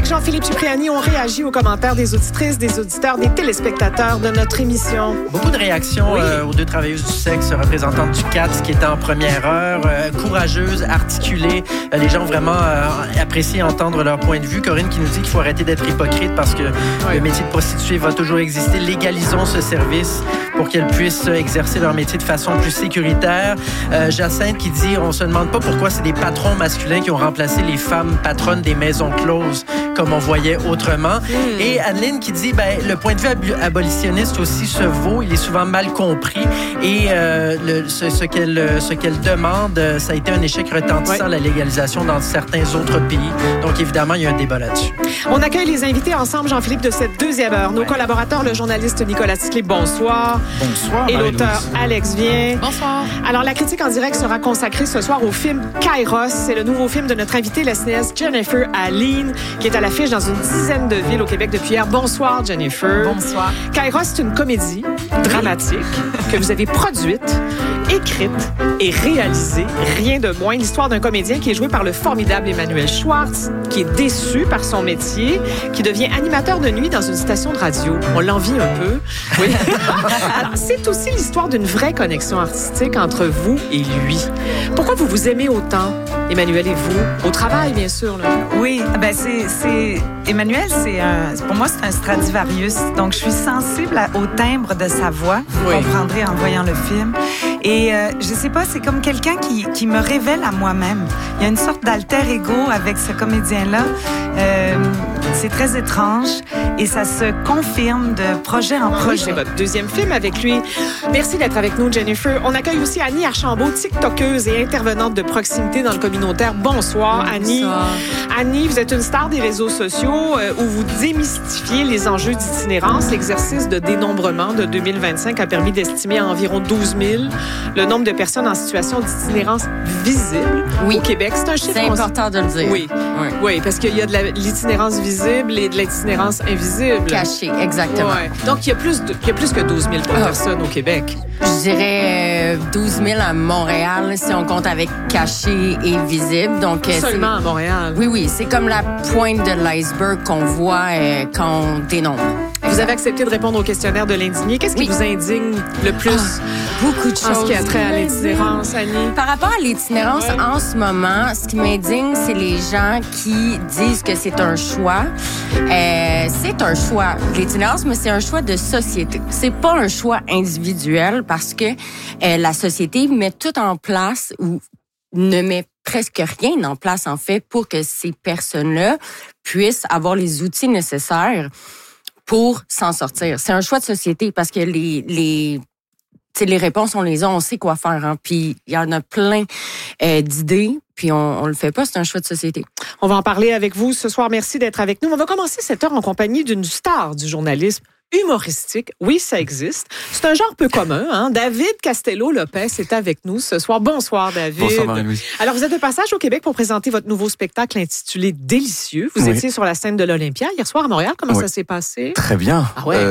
Avec Jean-Philippe Cipriani, on réagit aux commentaires des auditrices, des auditeurs, des téléspectateurs de notre émission. Beaucoup de réactions aux deux travailleuses du sexe représentantes du CATS qui étaient en première heure, courageuses, articulées. Les gens ont vraiment apprécié entendre leur point de vue. Corinne qui nous dit qu'il faut arrêter d'être hypocrite parce que le métier de prostituée va toujours exister. Légalisons ce service pour qu'elles puissent exercer leur métier de façon plus sécuritaire. Jacinthe qui dit, on se demande pas pourquoi c'est des patrons masculins qui ont remplacé les femmes patronnes des maisons closes comme on voyait autrement. Et Adeline qui dit, le point de vue abolitionniste aussi se vaut, il est souvent mal compris et ce qu'elle demande, ça a été un échec retentissant, la légalisation dans certains autres pays. Donc évidemment, il y a un débat là-dessus. On accueille les invités ensemble, Jean-Philippe, de cette deuxième heure. Nos collaborateurs, le journaliste Nicolas Ticlé, bonsoir. Bonsoir. Et l'auteur Alex Vien. Bonsoir. Alors, la critique en direct sera consacrée ce soir au film Kairos. C'est le nouveau film de notre invitée, la cinéaste Jennifer Aline, qui est à l'affiche dans une dizaine de villes au Québec depuis hier. Bonsoir, Jennifer. Bonsoir. Kairos, c'est une comédie dramatique que vous avez produite, écrite et réalisée. Rien de moins. L'histoire d'un comédien qui est joué par le formidable Emmanuel Schwartz, qui est déçu par son métier, qui devient animateur de nuit dans une station de radio. On l'envie un peu. Oui. Alors, c'est aussi l'histoire d'une vraie connexion artistique entre vous et lui. Pourquoi vous vous aimez autant, Emmanuel et vous? Au travail, bien sûr. Là. Oui, Emmanuel, pour moi, c'est un Stradivarius. Donc, je suis sensible au timbre de sa voix. Vous comprendrez en voyant le film. Et je sais pas, c'est comme quelqu'un qui me révèle à moi-même. Il y a une sorte d'alter ego avec ce comédien-là. C'est très étrange et ça se confirme de projet en projet. C'est votre deuxième film avec lui. Merci d'être avec nous, Jennifer. On accueille aussi Annie Archambault, tiktokeuse et intervenante de proximité dans le communautaire. Bonsoir, Annie. Bonsoir. Annie, vous êtes une star des réseaux sociaux où vous démystifiez les enjeux d'itinérance. L'exercice de dénombrement de 2025 a permis d'estimer à environ 12 000 le nombre de personnes en situation d'itinérance visible au Québec. C'est un chiffre... C'est important de le dire. Oui, parce qu'il y a de l'itinérance visible et de l'itinérance invisible. Cachée, exactement. Ouais. Donc, il y a plus que 12 000 personnes au Québec. Je dirais 12 000 à Montréal, si on compte avec caché et visible. Donc, seulement à Montréal. Oui, c'est comme la pointe de l'iceberg qu'on voit quand on dénombre. Vous avez accepté de répondre au questionnaire de l'indigné. Qu'est-ce qui vous indigne le plus? Beaucoup de choses. En ce qui a trait à l'itinérance, Annie. Par rapport à l'itinérance, en ce moment, ce qui m'indigne, c'est les gens qui disent que c'est un choix. C'est un choix, l'itinérance, mais c'est un choix de société. C'est pas un choix individuel parce que la société met tout en place ou ne met presque rien en place, en fait, pour que ces personnes-là puissent avoir les outils nécessaires pour s'en sortir. C'est un choix de société parce que les réponses, on les a, on sait quoi faire. Hein? Puis il y en a plein d'idées, puis on le fait pas, c'est un choix de société. On va en parler avec vous ce soir. Merci d'être avec nous. On va commencer cette heure en compagnie d'une star du journalisme humoristique. Oui, ça existe. C'est un genre peu commun. Hein? David Castello-Lopez est avec nous ce soir. Bonsoir, David. Bonsoir, Marie-Louise. Alors, vous êtes de passage au Québec pour présenter votre nouveau spectacle intitulé Délicieux. Vous étiez sur la scène de l'Olympia hier soir à Montréal. Comment ça s'est passé? Très bien. Ah ouais?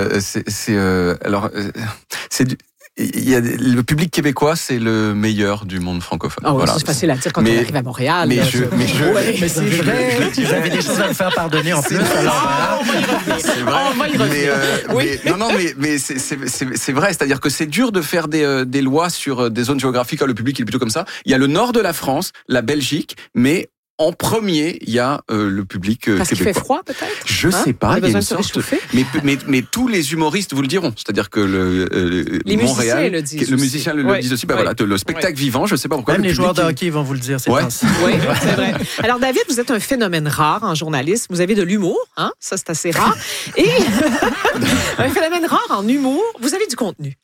Il y a le public québécois, c'est le meilleur du monde francophone. Ah oui, c'est facile à dire quand on arrive à Montréal. Mais c'est vrai. Vous avez des choses à me faire pardonner en plus. C'est vrai. Mais c'est vrai. C'est-à-dire que c'est dur de faire des lois sur des zones géographiques. Le public est plutôt comme ça. Il y a le nord de la France, la Belgique, mais en premier, il y a le public québécois. Parce qu'il fait froid, peut-être? Je sais pas. Il y a une sorte. Mais tous les humoristes vous le diront. C'est-à-dire que les Montréal, musiciens le musicien le disent aussi. Voilà, le spectacle vivant. Je sais pas pourquoi. Même les joueurs de hockey vont vous le dire. Oui, c'est vrai. Alors David, vous êtes un phénomène rare en journalisme. Vous avez de l'humour, hein? Ça c'est assez rare. Et un phénomène rare en humour. Vous avez du contenu.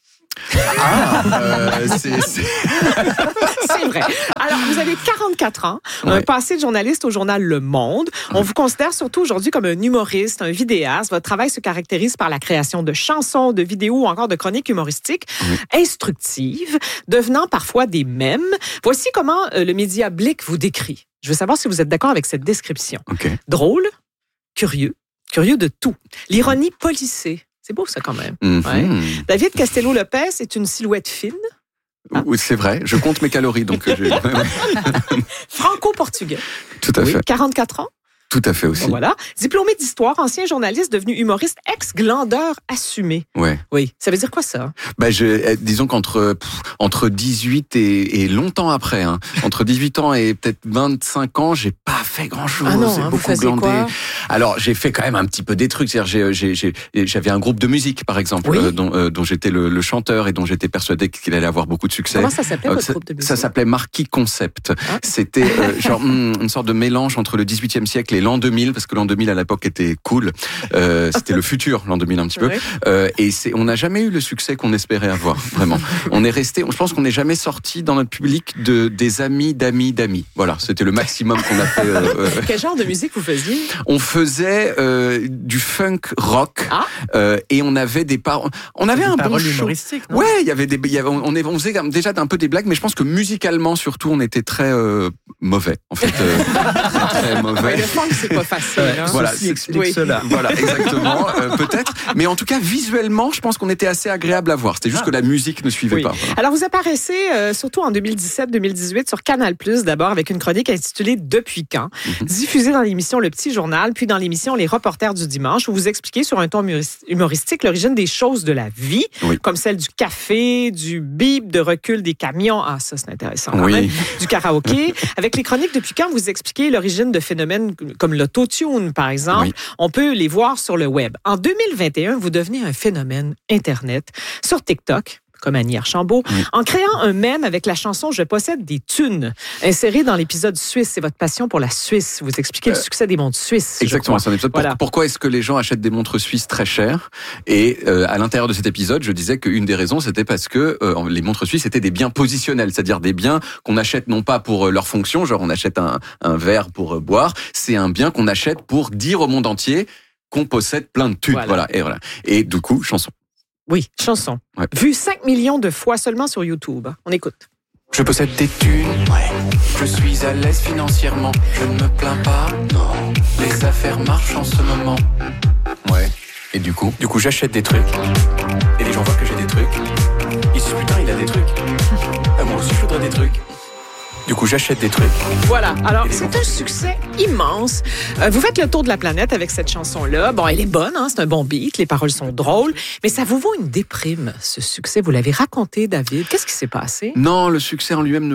C'est vrai. Alors, vous avez 44 ans, un passé de journaliste au journal Le Monde. On vous considère surtout aujourd'hui comme un humoriste, un vidéaste. Votre travail se caractérise par la création de chansons, de vidéos ou encore de chroniques humoristiques instructives, devenant parfois des mèmes. Voici comment le média Blick vous décrit. Je veux savoir si vous êtes d'accord avec cette description. Drôle, curieux de tout. L'ironie policée. C'est beau, ça, quand même. David Castello-Lopez est une silhouette fine. Oui, c'est vrai. Je compte mes calories, donc... Franco-portugais. Tout à fait. 44 ans. Tout à fait aussi. Bon, voilà. Diplômé d'histoire, ancien journaliste, devenu humoriste, ex-glandeur assumé. Ouais. Oui. Ça veut dire quoi, ça? Disons qu'entre 18 et longtemps après, entre 18 ans et peut-être 25 ans, j'ai pas fait grand-chose. Ah non, j'ai vous beaucoup faisiez glandé. quoi? Alors, j'ai fait quand même un petit peu des trucs. C'est-à-dire, j'avais un groupe de musique, par exemple, Oui. dont j'étais le chanteur et dont j'étais persuadé qu'il allait avoir beaucoup de succès. Comment ça s'appelait, votre groupe de musique? Ça s'appelait Marquis Concept. Ah. C'était une sorte de mélange entre le 18e siècle et l'an 2000, parce que l'an 2000 à l'époque était cool. C'était le futur, l'an 2000 un petit peu. Et on n'a jamais eu le succès qu'on espérait avoir, vraiment. On est resté, je pense qu'on n'est jamais sorti dans notre public des amis d'amis d'amis. Voilà, c'était le maximum qu'on a fait. Quel genre de musique vous faisiez? On faisait du funk rock et on avait des paroles. On avait un bon show. Humoristique, non? Ouais, on faisait déjà un peu des blagues, mais je pense que musicalement surtout on était très mauvais en fait. Très mauvais. Ouais, le funk c'est pas facile. Voilà, ceci explique cela. Voilà, exactement, peut-être. Mais en tout cas, visuellement, je pense qu'on était assez agréable à voir. C'était juste que la musique ne suivait pas. Voilà. Alors, vous apparaissez surtout en 2017-2018 sur Canal+, d'abord, avec une chronique intitulée « Depuis quand ?», diffusée dans l'émission Le Petit Journal, puis dans l'émission Les Reporters du dimanche, où vous expliquez sur un ton humoristique l'origine des choses de la vie, comme celle du café, du bip de recul des camions. Ah, ça, c'est intéressant. Quand même. Du karaoké. Avec les chroniques Depuis quand, vous expliquez l'origine de phénomènes comme l'autotune, par exemple. Oui. On peut les voir sur le web. En 2021, vous devenez un phénomène Internet sur TikTok, comme Annie Archambault, en créant un mème avec la chanson « Je possède des thunes », inséré dans l'épisode Suisse. C'est votre passion pour la Suisse. Vous expliquez le succès des montres suisses. Exactement, c'est un épisode. Voilà. Pourquoi est-ce que les gens achètent des montres suisses très chères? Et à l'intérieur de cet épisode, je disais qu'une des raisons, c'était parce que les montres suisses étaient des biens positionnels, c'est-à-dire des biens qu'on achète non pas pour leur fonction, genre on achète un verre pour boire, c'est un bien qu'on achète pour dire au monde entier qu'on possède plein de thunes. Voilà. Et du coup, chanson. Oui, chanson. Ouais. Vue 5 millions de fois seulement sur YouTube. On écoute. Je possède des thunes, je suis à l'aise financièrement, je ne me plains pas, non. Les affaires marchent en ce moment. Ouais. Et du coup j'achète des trucs, et les gens voient que j'ai des trucs. Ils se disent putain, il a des trucs. Moi aussi je voudrais des trucs. Du coup, j'achète des trucs. Voilà. Alors, c'est un succès immense. Vous faites le tour de la planète avec cette chanson-là. Bon, elle est bonne, c'est un bon beat, les paroles sont drôles, mais ça vous vaut une déprime, ce succès. Vous l'avez raconté, David. Qu'est-ce qui s'est passé? Non, le succès en lui-même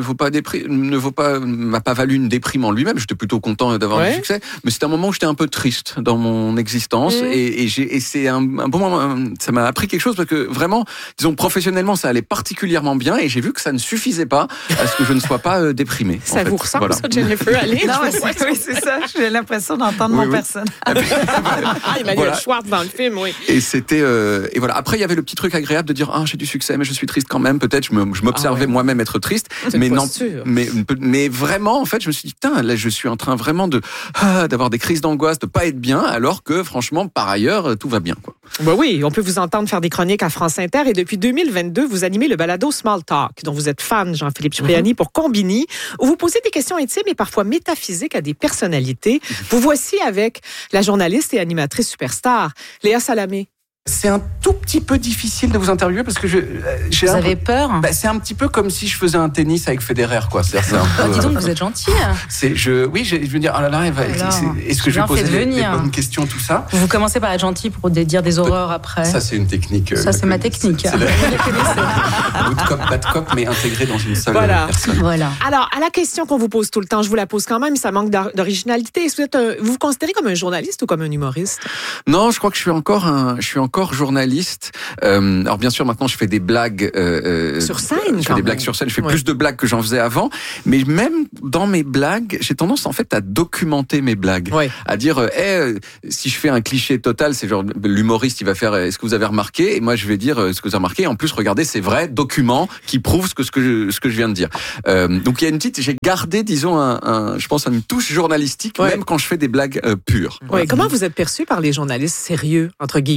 m'a pas valu une déprime en lui-même. J'étais plutôt content d'avoir du succès, mais c'était un moment où j'étais un peu triste dans mon existence et c'est un bon moment. Ça m'a appris quelque chose parce que vraiment, disons professionnellement, ça allait particulièrement bien et j'ai vu que ça ne suffisait pas à ce que je ne sois pas déprimé. Ça vous ressemble, ça, Jennifer? Allez, non, oui, c'est ça. J'ai l'impression d'entendre mon personnage. Emmanuel Schwartz dans le film, oui. Et c'était et voilà. Après, il y avait le petit truc agréable de dire j'ai du succès, mais je suis triste quand même. Peut-être je m'observais moi-même être triste, mais non. Mais vraiment, en fait, je me suis dit putain, là, je suis en train vraiment d'avoir des crises d'angoisse, de pas être bien, alors que franchement, par ailleurs, tout va bien, quoi. Ben oui, on peut vous entendre faire des chroniques à France Inter et depuis 2022, vous animez le balado Small Talk, dont vous êtes fan, Jean-Philippe Cipriani, pour Combini, où vous posez des questions intimes et parfois métaphysiques à des personnalités. Vous voici avec la journaliste et animatrice superstar, Léa Salamé. C'est un tout petit peu difficile de vous interviewer parce que Vous avez peur? C'est un petit peu comme si je faisais un tennis avec Federer, quoi. C'est un peu, dis donc, vous êtes gentil. Je veux dire, oh là là, est-ce que je vais poser les bonnes questions, tout ça? Vous commencez par être gentil pour dire des horreurs après. Ça, c'est une technique. Ça, c'est ma technique. C'est good cop, bad cop, mais intégré dans une seule personne. Voilà. Alors, à la question qu'on vous pose tout le temps, je vous la pose quand même, ça manque d'originalité. Est-ce que vous vous considérez comme un journaliste ou comme un humoriste? Non, je crois que je suis encore journaliste. Alors bien sûr, maintenant je fais des blagues sur scène. Je fais des blagues sur scène. Je fais plus de blagues que j'en faisais avant. Mais même dans mes blagues, j'ai tendance en fait à documenter mes blagues, à dire si je fais un cliché total, c'est genre l'humoriste il va faire est-ce que vous avez remarqué, et moi je vais dire ce que vous avez remarqué. Et en plus, regardez, c'est vrai, document qui prouve ce que je viens de dire. Donc il y a j'ai gardé, disons, je pense une touche journalistique, même quand je fais des blagues pures. Voilà. Comment vous êtes perçu par les journalistes sérieux entre guillemets?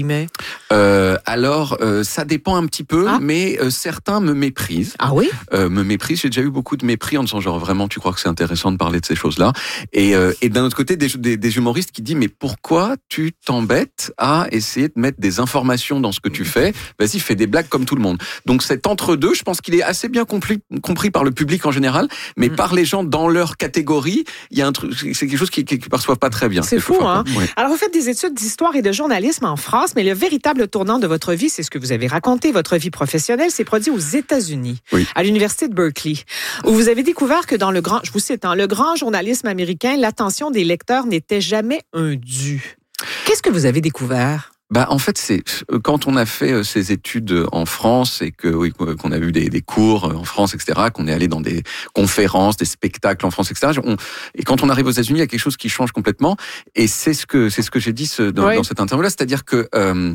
Alors, ça dépend un petit peu, mais certains me méprisent. Ah oui? Me méprisent. J'ai déjà eu beaucoup de mépris en disant genre vraiment, tu crois que c'est intéressant de parler de ces choses-là? Et d'un autre côté, des humoristes qui disent mais pourquoi tu t'embêtes à essayer de mettre des informations dans ce que tu fais? Vas-y, fais des blagues comme tout le monde. Donc cet entre-deux, je pense qu'il est assez bien compris par le public en général, mais par les gens dans leur catégorie, il y a un truc, c'est quelque chose qu'ils perçoivent pas très bien. C'est fou, hein? Ouais. Alors, vous faites des études d'histoire et de journalisme en France, mais le véritable tournant de votre vie, c'est ce que vous avez raconté, votre vie professionnelle, s'est produit aux États-Unis, à l'université de Berkeley, où vous avez découvert que dans le grand, je vous cite, le grand journalisme américain, l'attention des lecteurs n'était jamais un dû. Qu'est-ce que vous avez découvert? En fait, c'est quand on a fait ces études en France et qu'on a vu des cours en France, etc., qu'on est allé dans des conférences, des spectacles en France, etc. Et quand on arrive aux États-Unis, il y a quelque chose qui change complètement. Et c'est ce que j'ai dit dans cette interview-là, c'est-à-dire que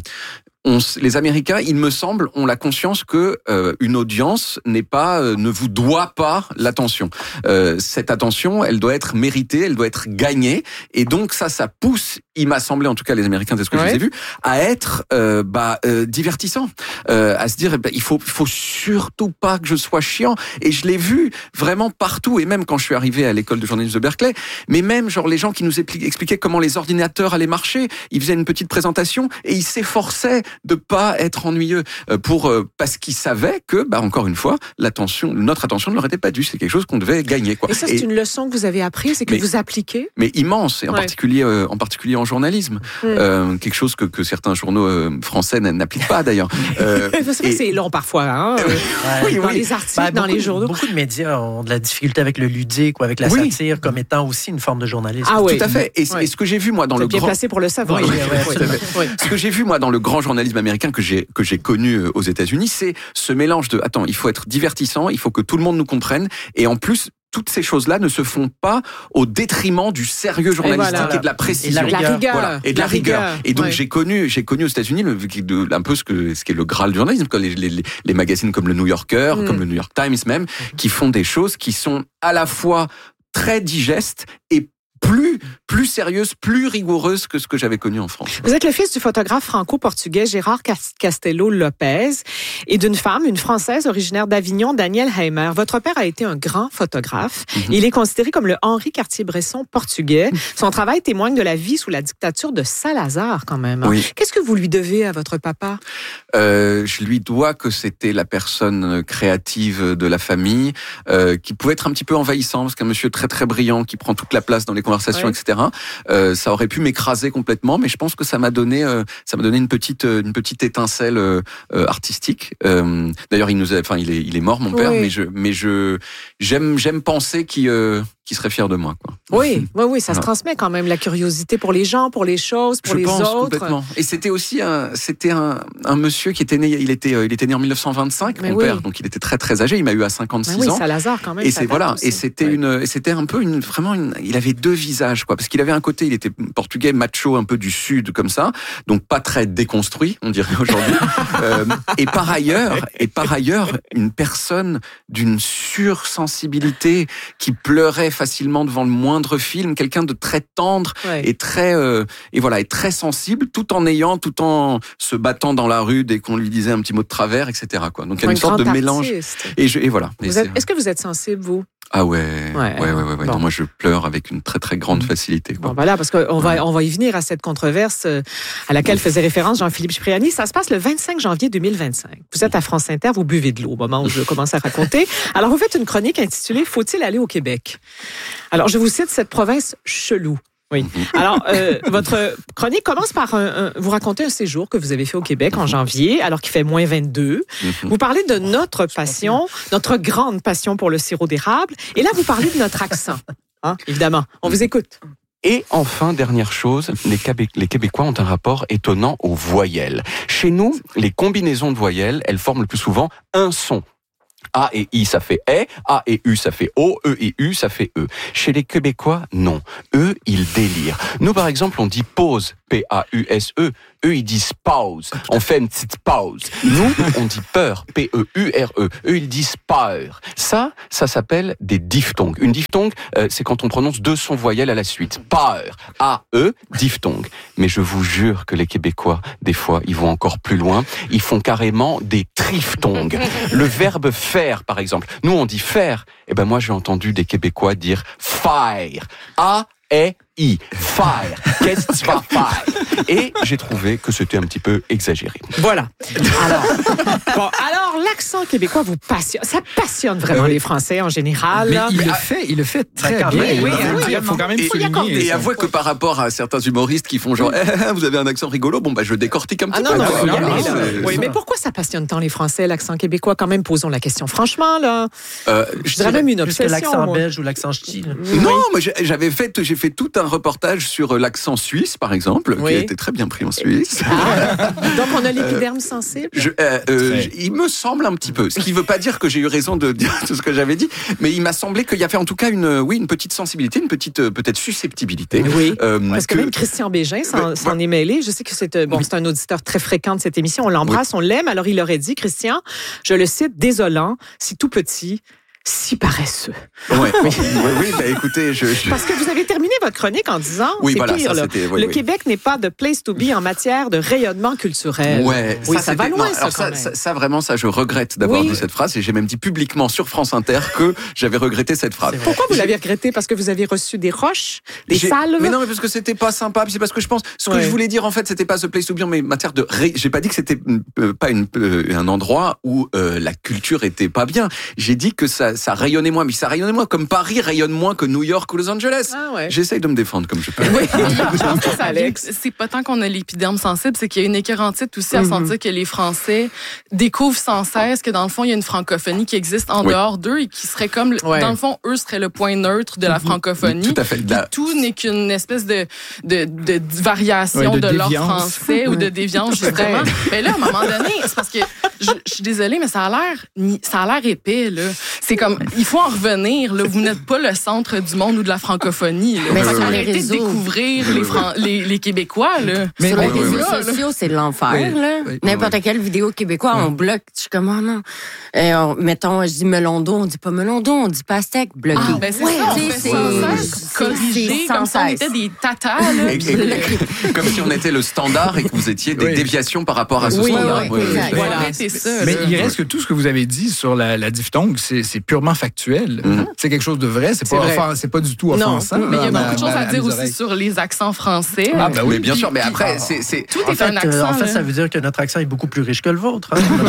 les Américains, il me semble, ont la conscience que une audience ne vous doit pas l'attention. Cette attention, elle doit être méritée, elle doit être gagnée, et donc ça pousse, il m'a semblé, en tout cas les Américains, c'est ce que je les ai vus, à être divertissant, à se dire il faut surtout pas que je sois chiant. Et je l'ai vu vraiment partout, et même quand je suis arrivé à l'école de journalisme de Berkeley, mais même genre les gens qui nous expliquaient comment les ordinateurs allaient marcher, ils faisaient une petite présentation et ils s'efforçaient de pas être ennuyeux parce qu'ils savaient que encore une fois notre attention ne leur était pas due, c'est quelque chose qu'on devait gagner, quoi. Et ça, c'est une leçon que vous avez apprise et que vous appliquez? Mais immense, et en particulier en journalisme, quelque chose que certains journaux français n'appliquent pas d'ailleurs. C'est long parfois, hein. Dans les articles, dans les journaux. Beaucoup de médias ont de la difficulté avec le ludique ou avec la satire comme étant aussi une forme de journalisme. Ah oui, tout à fait. Et ce que j'ai vu moi dans le bien grand, placé pour le savoir. Ce que j'ai vu moi dans le grand journalisme américain que j'ai connu aux États-Unis, c'est ce mélange de il faut être divertissant, il faut que tout le monde nous comprenne, et en plus toutes ces choses-là ne se font pas au détriment du sérieux journalistique et de la précision. Et de la rigueur. Voilà. Et de la rigueur. Et donc, j'ai connu aux États-Unis un peu ce qui est le Graal du journalisme, comme les magazines comme le New Yorker, comme le New York Times même, qui font des choses qui sont à la fois très digestes et plus sérieuse, plus rigoureuse que ce que j'avais connu en France. Vous êtes le fils du photographe franco-portugais Gérard Castelo Lopez et d'une femme, une Française originaire d'Avignon, Danielle Heimer. Votre père a été un grand photographe. Il est considéré comme le Henri Cartier-Bresson portugais. Son travail témoigne de la vie sous la dictature de Salazar, quand même. Oui. Qu'est-ce que vous lui devez à votre papa? Je lui dois que c'était la personne créative de la famille, qui pouvait être un petit peu envahissant, parce qu'un monsieur très très brillant qui prend toute la place dans les conversations, etc. Ça aurait pu m'écraser complètement, mais je pense que ça m'a donné une petite étincelle artistique. D'ailleurs, il est mort, mon père, mais j'aime penser qu'il serait fier de moi, quoi. Oui, ça se transmet quand même, la curiosité pour les gens, pour les choses, pour les autres. Complètement. Et c'était aussi un monsieur qui était né, il était né en 1925, mon père, donc il était très très âgé, il m'a eu à 56 ans. Salazar quand même. Et c'était un peu il avait deux visages, quoi, parce qu'il avait un côté, il était portugais macho un peu du sud comme ça, donc pas très déconstruit, on dirait aujourd'hui. Et par ailleurs, une personne d'une sursensibilité qui pleurait facilement devant le moindre film, quelqu'un de très tendre et très et très sensible, tout en se battant dans la rue dès qu'on lui disait un petit mot de travers, etc., quoi. Donc il y a une sorte de mélange. Et voilà. Est-ce que vous êtes sensible, vous? Ah ouais. Bon. Non, moi je pleure avec une très très grande facilité, quoi. Bon, voilà, parce qu'on va y venir à cette controverse à laquelle faisait référence Jean-Philippe Cipriani. Ça se passe le 25 janvier 2025. Vous êtes à France Inter, vous buvez de l'eau au moment où je commence à raconter. Alors vous faites une chronique intitulée « Faut-il aller au Québec ?» Alors je vous cite cette province chelou. Oui. Alors, votre chronique commence par vous raconter un séjour que vous avez fait au Québec en janvier, alors qu'il fait moins 22. Vous parlez de notre passion, notre grande passion pour le sirop d'érable. Et là, vous parlez de notre accent. Hein, évidemment. On vous écoute. Et enfin, dernière chose, les Québécois ont un rapport étonnant aux voyelles. Chez nous, les combinaisons de voyelles, elles forment le plus souvent un son. A et I, ça fait E. A et U, ça fait O. E et U, ça fait E. Chez les Québécois, non. Eux, ils délirent. Nous, par exemple, on dit pause. P-A-U-S-E. Eux, ils disent pause. On fait une petite pause. Nous, on dit peur. P-E-U-R-E. Eux, ils disent peur. Ça s'appelle des diphtongues. Une diphtongue, c'est quand on prononce 2 sons voyelles à la suite. Peur. A-E, diphtongue. Mais je vous jure que les Québécois, des fois, ils vont encore plus loin. Ils font carrément des triphtongues. Le verbe faire, par exemple. Nous, on dit faire. Eh ben, moi, j'ai entendu des Québécois dire faire. A-E-I. Faire. Qu'est-ce que tu vas faire? Et j'ai trouvé que c'était un petit peu exagéré. Voilà. Alors, l'accent québécois vous passionne. Ça passionne vraiment les Français en général. Mais là. il le fait très bien. Il faut quand même souligner. Et avouez que par rapport à certains humoristes qui font genre vous avez un accent rigolo, bon bah je décortique un petit peu. Oui, mais pourquoi ça passionne tant les Français, l'accent québécois? Quand même, posons la question franchement, là. Je dirais même une obsession. Plus que l'accent belge ou l'accent ch'ti. Non, mais j'ai fait tout un reportage sur l'accent suisse, par exemple, qui a été très bien pris en Suisse. Donc on a l'épiderme sensible. Il me semble un petit peu. Ce qui ne veut pas dire que j'ai eu raison de dire tout ce que j'avais dit, mais il m'a semblé qu'il y avait en tout cas une petite sensibilité, une petite peut-être susceptibilité. Oui. Parce que même Christian Bégin s'en est mêlé. Je sais que c'est un auditeur très fréquent de cette émission. On l'embrasse, on l'aime. Alors il aurait dit, Christian, je le cite, désolant, si tout petit, si paresseux. Oui, bah écoutez, Parce que vous avez terminé votre chronique en disant, pire, le Québec n'est pas de place to be en matière de rayonnement culturel. Ça va loin, ça vraiment, je regrette d'avoir dit cette phrase et j'ai même dit publiquement sur France Inter que j'avais regretté cette phrase. Pourquoi vous l'aviez regretté? Parce que vous avez reçu des roches, des salves? Mais non, mais parce que c'était pas sympa. C'est parce que je pense, ce que je voulais dire en fait, c'était pas the place to be, mais en matière de, j'ai pas dit que c'était pas un endroit où la culture était pas bien. J'ai dit que ça rayonnait moins, mais ça rayonnait moins comme Paris rayonne moins que New York ou Los Angeles. J'essaye de me défendre comme je peux. C'est pas tant qu'on a l'épiderme sensible, c'est qu'il y a une écœurantite aussi à sentir que les Français découvrent sans cesse que dans le fond, il y a une francophonie qui existe en dehors d'eux et qui serait comme, dans le fond, eux seraient le point neutre de la francophonie. Tout à fait. Tout n'est qu'une espèce de variation de leur français ou de déviance, justement. Mais là, à un moment donné, c'est parce que je suis désolée, mais ça a l'air épais, là. C'est comme, il faut en revenir, là. Vous n'êtes pas le centre du monde ou de la francophonie, là. Mais arrêtez de découvrir les Québécois, là. Mais sur les réseaux sociaux, c'est l'enfer, là. N'importe quelle vidéo québécois, on bloque. Je suis comme, oh non. Mettons, je dis melon d'eau, on dit pas melon d'eau, on dit pastèque, bloqué. C'est corrigé, comme si on était des tatas, là. Comme si on était le standard et que vous étiez des déviations par rapport à ce standard. Voilà, c'est ça. Mais il reste que tout ce que vous avez dit sur la diphtongue, c'est purement factuel. C'est quelque chose de vrai. C'est pas du tout offensant. Mais il y a beaucoup de choses à dire aussi sur les accents français. Ah ben oui, bien sûr. Mais après, tout est un accent. En fait, ça veut dire que notre accent est beaucoup plus riche que le vôtre.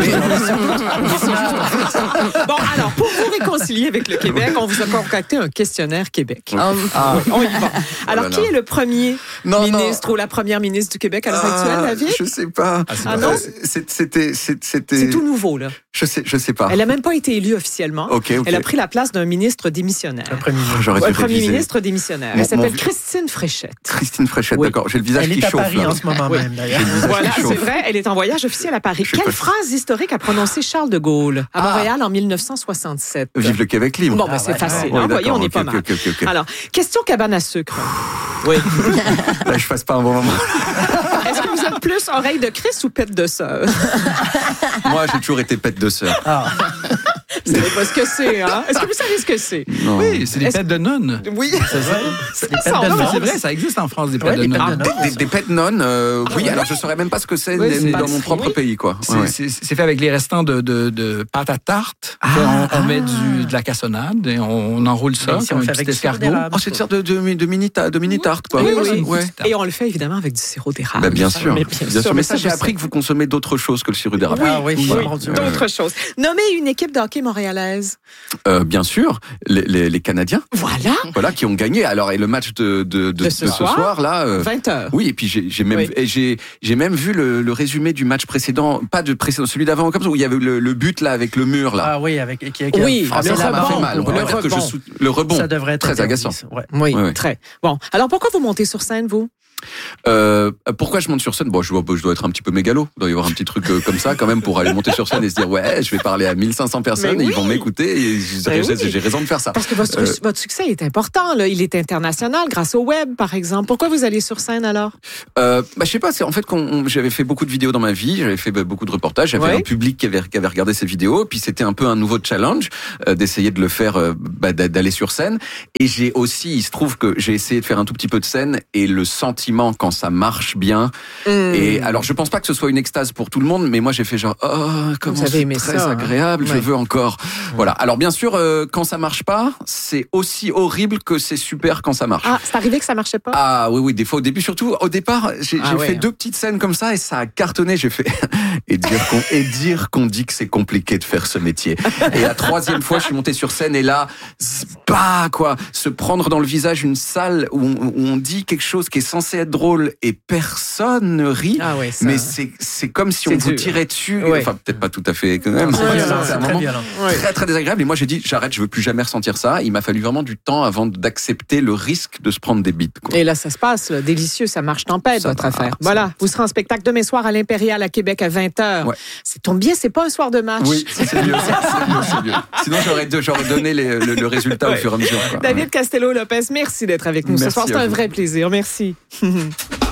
Bon, alors, pour vous réconcilier avec le Québec, on vous a concocté un questionnaire Québec. Oui, on y va. Alors, qui est le premier ministre ou la première ministre du Québec à l'heure actuelle, David? Je sais pas. Non? C'était. C'est tout nouveau, là. Je sais pas. Elle n'a même pas été élue officiellement. Elle a pris la place d'un ministre démissionnaire. Un premier ministre démissionnaire. Elle s'appelle Christine Fréchette. Christine Fréchette, d'accord. J'ai le visage qui chauffe. Elle est à Paris en ce moment même, d'ailleurs. Voilà, c'est vrai. Elle est en voyage officiel à Paris. Quelle phrase historique a prononcé Charles de Gaulle à Montréal en 1967? Vive le Québec libre. Bon, c'est facile. Vous voyez, on est pas mal. Alors, question cabane à sucre. Oui. Là, je passe pas un bon moment. Est-ce que vous êtes plus oreille de Christ ou pète de sœur? Moi, j'ai toujours été pète de sœur. Vous savez pas ce que c'est, hein? Est-ce que vous savez ce que c'est? Non. Oui, c'est des pêtes de nonnes. Oui. C'est vrai, ça existe en France, des pêtes de nonnes. Des pêtes nonnes, oui. Alors, je saurais même pas ce que c'est dans mon propre pays, quoi. C'est fait avec les restants de pâte à tarte. On met de la cassonade et on enroule ça comme un petit escargot. C'est une sorte de mini tarte, quoi. Oui. Et on le fait évidemment avec du sirop d'érable. Bien sûr. Mais ça, j'ai appris que vous consommez d'autres choses que le sirop d'érable. Oui, d'autres choses. Nommez une équipe de hockey montréalaise. Bien sûr, les Canadiens. Voilà, qui ont gagné. Alors, et le match de ce soir, là. 20h. Oui, et puis j'ai même vu le résumé du match précédent, pas de précédent, celui d'avant, comme ça, où il y avait le but, là, avec le mur, là. Ah oui, ça m'a fait mal. Le rebond. Ça devrait être très agaçant. Oui, très. Bon. Alors, pourquoi vous montez sur scène, vous? Pourquoi je monte sur scène? Bon, je dois être un petit peu mégalo. Il doit y avoir un petit truc comme ça quand même pour aller monter sur scène et se dire je vais parler à 1500 personnes et ils vont m'écouter et j'ai raison de faire ça. Parce que votre succès est important, là. Il est international grâce au web, par exemple. Pourquoi vous allez sur scène alors? Je sais pas, c'est en fait j'avais fait beaucoup de vidéos dans ma vie, j'avais fait beaucoup de reportages, j'avais un public qui avait regardé ces vidéos, puis c'était un peu un nouveau challenge d'essayer de le faire, d'aller sur scène. Et j'ai aussi, il se trouve que j'ai essayé de faire un tout petit peu de scène et le sentiment quand ça marche bien. Et alors, je pense pas que ce soit une extase pour tout le monde, mais moi j'ai fait genre comment c'est très agréable, je veux encore. Voilà. Alors bien sûr, quand ça marche pas, c'est aussi horrible que c'est super quand ça marche. Ah, c'est arrivé que ça marchait pas? Ah oui, des fois au début, surtout au départ, j'ai fait 2 petites scènes comme ça et ça a cartonné. J'ai fait et dire qu'on dit que c'est compliqué de faire ce métier. Et la 3e fois, je suis monté sur scène et là, se prendre dans le visage une salle où on dit quelque chose qui est censé être drôle et personne ne rit. Mais c'est comme si on vous tirait dessus. Enfin, peut-être pas tout à fait quand même. C'est un moment très très désagréable. Et moi, j'ai dit j'arrête, je veux plus jamais ressentir ça. Il m'a fallu vraiment du temps avant d'accepter le risque de se prendre des bites. Et là, ça se passe, là, délicieux, ça marche tempête, votre affaire. Voilà, vous serez en spectacle demain soir à l'Impérial à Québec à 20h. Ouais. Ça tombe bien, c'est pas un soir de match. Oui, c'est mieux. C'est mieux. Sinon, j'aurais donné le résultat au fur et à mesure. David Castello-Lopez, merci d'être avec nous ce soir. C'est un vrai plaisir. Merci.